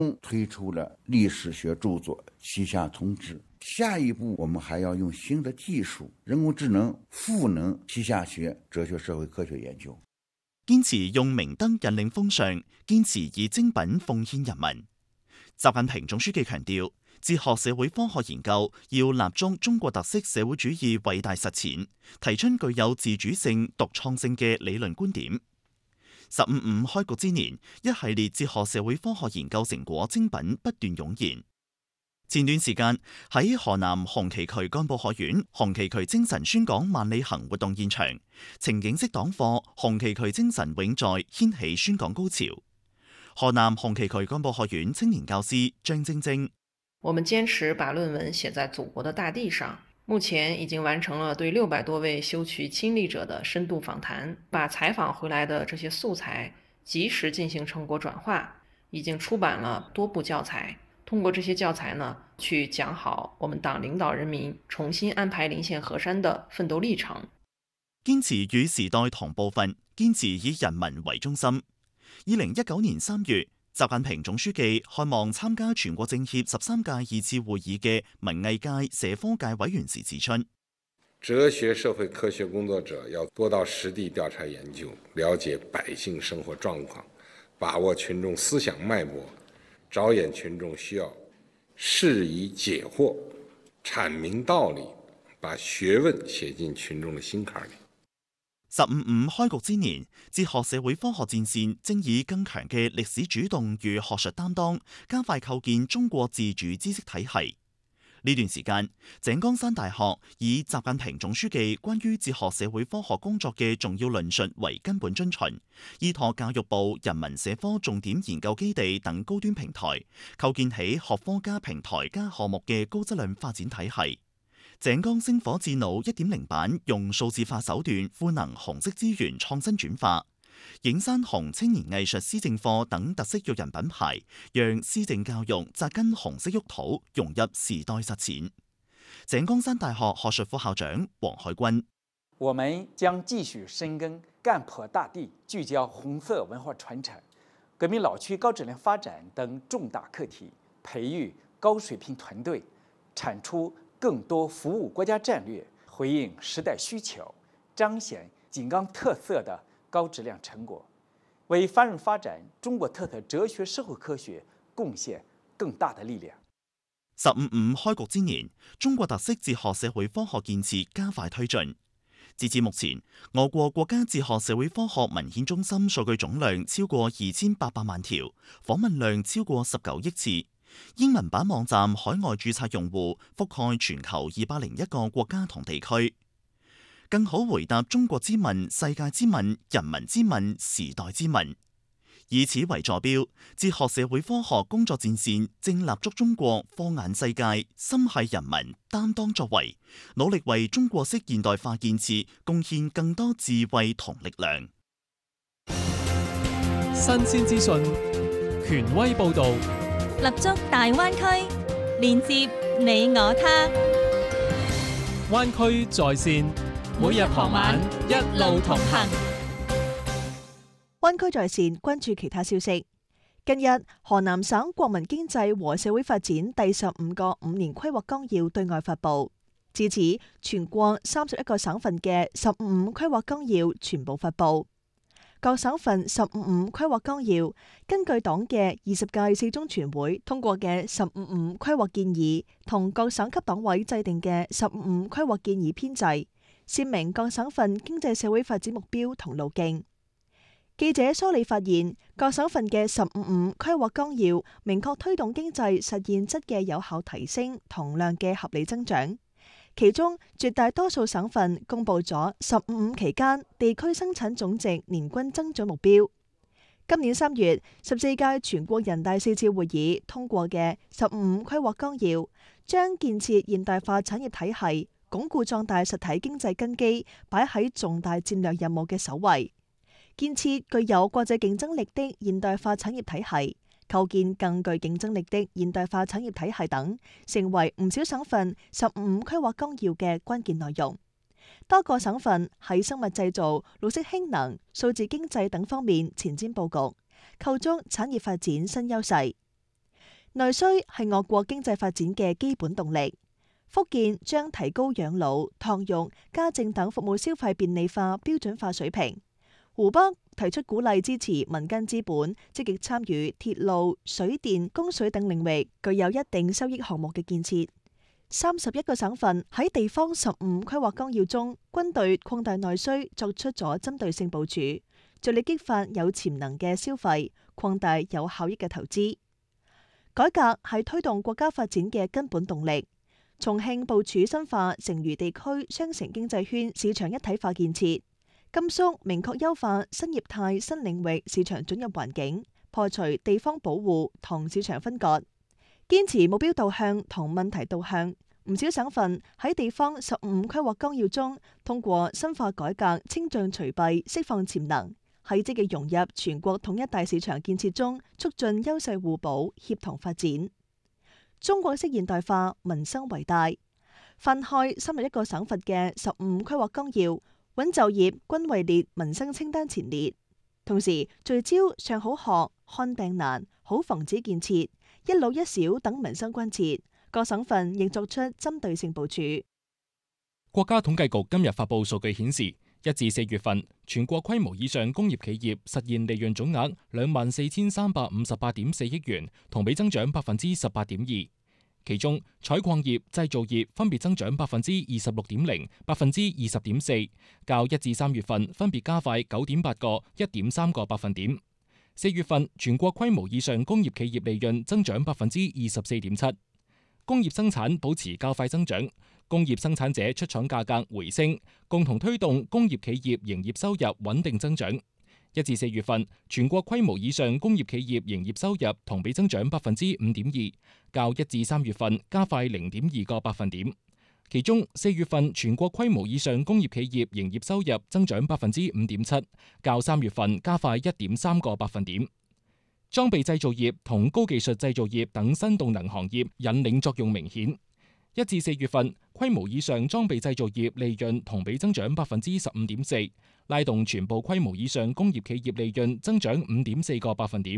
推出了历史学著作《旗下通志》。下一步，我们还要用新的技術，人工智能賦能旗下學、哲學、社會科學研究。 堅持用明燈引領風尚，堅持以精品奉獻人民。習近平總書記強調，哲學社會科學研究要立足中國特色社會主義偉大實踐，提出具有自主性、獨創性嘅理論觀點。15.5開局之年，一系列哲學社會科學研究成果精品不斷湧現。前段時間喺河南紅旗渠幹部學院紅旗渠精神宣講萬里行活動現場，情景式講課《紅旗渠精神永在》掀起宣講高潮。河南紅旗渠幹部學院青年教師張晶晶： 我們堅持把論文寫在祖國的大地上，目前已經完成了對600多位修渠親歷者的深度訪談，把採訪回來的這些素材及時進行成果轉化，已經出版了多部教材。通過這些教材呢，去講好我們黨領導人民重新安排臨線河山的奮鬥歷程。 堅持與時代同步伐，堅持以人民為中心。2019年3月，習近平總書記看望參加全國政協13屆2次會議嘅文藝界、社科界委員時指出， 哲學社會科學工作者要多到實地調查研究，了解百姓生活狀況，把握群眾思想脈搏，着眼群眾需要，釋疑解惑，闡明道理，把學問寫進群眾的心坎裏。 15.5開局之年，哲學社會科學戰線正以更強嘅歷史主動與學術擔當，加快構建中國自主知識體系。呢段時間，井岡山大學以習近平總書記關於哲學社會科學工作嘅重要論述為根本遵循，依託教育部人民社科重點研究基地等高端平台，構建起學科加平台加項目嘅高質量發展體系。井岡星火智腦 1.0 版用數字化手段賦能紅色資源創新轉化，影山紅青年藝術施政課等特色育人品牌，讓施政教育扎根紅色沃土，融入時代實踐。井岡山大學學術副校長黃海軍： 我們將繼續深耕幹破大地，聚焦紅色文化傳承、革命老區高質量發展等重大課題，培育高水平團隊，產出更多服務國家戰略，回應時代需求，彰顯井岡特色的高質量成果，為繁榮發展中國特色哲學社會科學貢獻更大的力量。 15.5開局之年，中國特色哲學社會科學建設加快推進。截至目前，我國國家哲學社會科學文獻中心數據總量超過2800萬條，訪問量超過19億次。英文版網站海外註冊用戶覆蓋全球201個國家同地區，更好回答中國之問、世界之問、人民之問、時代之問。以此為坐標，哲學社會科學工作戰線正立足中國、放眼世界、心繫人民、擔當作為，努力為中國式現代化建設貢獻更多智慧同力量。 新鮮資訊，權威報導。 立足大灣區，連接你我他。 灣區在線，每日傍晚一路同行。 灣區在線，關注其他消息。近日，河南省國民經濟和社會發展第15個5年規劃綱要對外發布，至此全國31個省份嘅15.5規劃綱要全部發布。各省份15.5規劃綱要根據黨嘅20屆四中全會通過嘅15.5規劃建議，同各省級黨委制定嘅15.5規劃建議編制，闡明各省份經濟社會發展目標同路徑。記者梳理發現，各省份嘅15.5規劃綱要明確推動經濟實現質嘅有效提升同量嘅合理增長。其中絕大多數省份公布咗15.5期間地區生產總值年均增長目標。今年3月，14屆全國人大4次會議通過嘅15.5規劃綱要，將建設現代化產業體系、鞏固壯大實體經濟根基擺喺重大戰略任務嘅首位，建設具有國際競爭力的現代化產業體系，構建更具競爭力的現代化產業體系等，成為唔少省份15.5規劃綱要嘅關鍵內容。多個省份喺生物製造、綠色氫能、數字經濟等方面前瞻佈局，構築產業發展新優勢。 內需係我國經濟發展嘅基本動力。福建將提高養老、托育、家政等服務消費便利化、標準化水平。湖北提出鼓勵支持民間資本積極參與鐵路、水電、供水等領域具有一定收益項目嘅建設。31個省份喺地方15規劃綱要中，均對擴大內需作出咗針對性部署，着力激發有潛能嘅消費，擴大有效益嘅投資。改革係推動國家發展嘅根本動力。重慶部署深化成渝地區雙城經濟圈市場一體化建設，甘肅明確優化新業態新領域市場准入環境，破除地方保護同市場分割，堅持目標導向同問題導向。唔少省份喺地方15規劃綱要中，通過深化改革清障除弊，釋放潛能，喺積極融入全國統一大市場建設中，促進優勢互補，協同發展。中國式現代化，民生為大。翻開31個省份嘅15規劃綱要，穩就業均位列民生清單前列。同時聚焦上好學、看病難、好房子建設、一老一小等民生關切，各省份亦作出針對性部署。 國家統計局今日發布數據顯示，1至4月份全國規模以上工業企業實現利潤總額24,358.4億元，同比增長18.2%。其中，採礦業、製造業分別增長26.0%、20.4%，較1至3月份分別加快9.8個、1.3個百分點。4月份全國規模以上工業企業利潤增長24.7%，工業生產保持較快增長，工業生產者出廠價格回升，共同推動工業企業營業收入穩定增長。1至4月份全國規模以上工業企業營業收入同比增長5.2%，較1至3月份加快0.2個百分點。其中4月份全國規模以上工業企業營業收入增長5.7%，較3月份加快1.3個百分點。裝備製造業同高技術製造業等新動能行業引領作用明顯。1至4月份規模以上裝備製造業利潤同比增長15.4%，拉動全部規模以上工業企業利潤增長5.4個百分點。